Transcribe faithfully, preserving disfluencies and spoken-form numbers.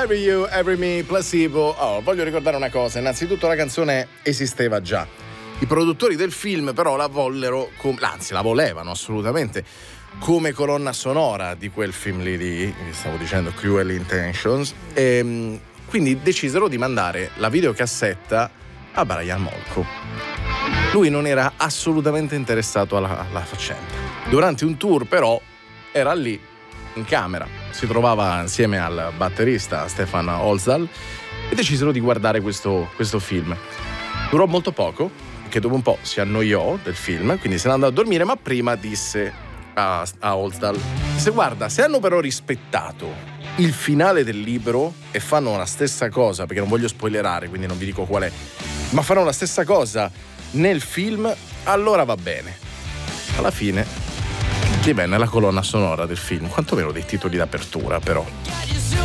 Every You, Every Me, Placebo. Oh, voglio ricordare una cosa. Innanzitutto la canzone esisteva già. I produttori del film però la vollero, com- anzi la volevano assolutamente, come colonna sonora di quel film lì, lì stavo dicendo Cruel Intentions, e quindi decisero di mandare la videocassetta a Brian Molko. Lui non era assolutamente interessato alla, alla faccenda. Durante un tour però era lì in camera, si trovava insieme al batterista Stefan Holzal e decisero di guardare questo, questo film. Durò molto poco, perché dopo un po' si annoiò del film, quindi se ne andò a dormire, ma prima disse a, a Holzal, se guarda, se hanno però rispettato il finale del libro e fanno la stessa cosa, perché non voglio spoilerare, quindi non vi dico qual è, ma fanno la stessa cosa nel film, allora va bene. Alla fine divenne la colonna sonora del film, quantomeno dei titoli d'apertura però.